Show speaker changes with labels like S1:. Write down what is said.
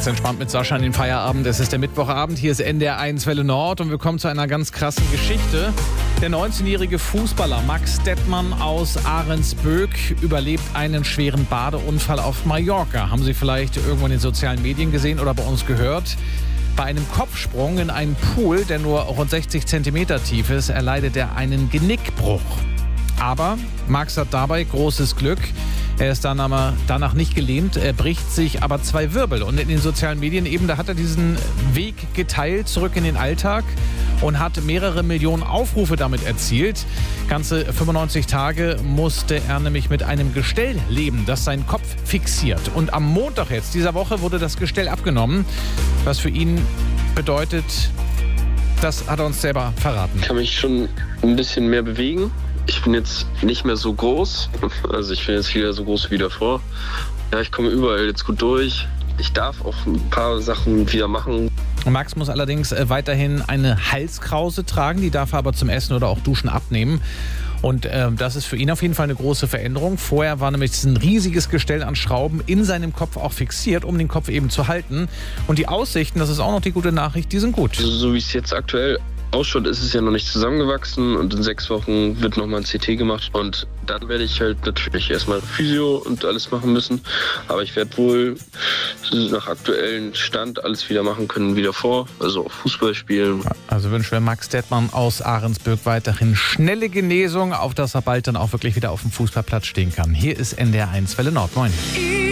S1: Ganz entspannt mit Sascha in den Feierabend. Es ist der Mittwochabend. Hier ist NDR1 Welle Nord und wir kommen zu einer ganz krassen Geschichte. Der 19-jährige Fußballer Max Dettmann aus Ahrensböck überlebt einen schweren Badeunfall auf Mallorca. Haben Sie vielleicht irgendwo in den sozialen Medien gesehen oder bei uns gehört? Bei einem Kopfsprung in einen Pool, der nur rund 60 Zentimeter tief ist, erleidet er einen Genickbruch. Aber Max hat dabei großes Glück. Er ist danach nicht gelähmt, er bricht sich aber 2 Wirbel. Und in den sozialen Medien eben, da hat er diesen Weg geteilt zurück in den Alltag und hat mehrere Millionen Aufrufe damit erzielt. Ganze 95 Tage musste er nämlich mit einem Gestell leben, das seinen Kopf fixiert. Und am Montag jetzt dieser Woche wurde das Gestell abgenommen. Was für ihn bedeutet, das hat er uns selber verraten.
S2: Ich kann mich schon ein bisschen mehr bewegen. Ich bin jetzt nicht mehr so groß, also ich bin jetzt wieder so groß wie davor. Ja, ich komme überall jetzt gut durch. Ich darf auch ein paar Sachen wieder machen.
S1: Max muss allerdings weiterhin eine Halskrause tragen, die darf er aber zum Essen oder auch Duschen abnehmen. Und das ist für ihn auf jeden Fall eine große Veränderung. Vorher war nämlich ein riesiges Gestell an Schrauben in seinem Kopf auch fixiert, um den Kopf eben zu halten. Und die Aussichten, das ist auch noch die gute Nachricht, die sind gut.
S2: So wie es jetzt aktuell ausschaut, ist es ja noch nicht zusammengewachsen und in 6 Wochen wird nochmal ein CT gemacht und dann werde ich halt natürlich erstmal Physio und alles machen müssen, aber ich werde wohl nach aktuellem Stand alles wieder machen können wie davor, also auch Fußball spielen.
S1: Also wünschen wir Max Dettmann aus Ahrensböck weiterhin schnelle Genesung, auf dass er bald dann auch wirklich wieder auf dem Fußballplatz stehen kann. Hier ist NDR1 Welle Nord. Moin.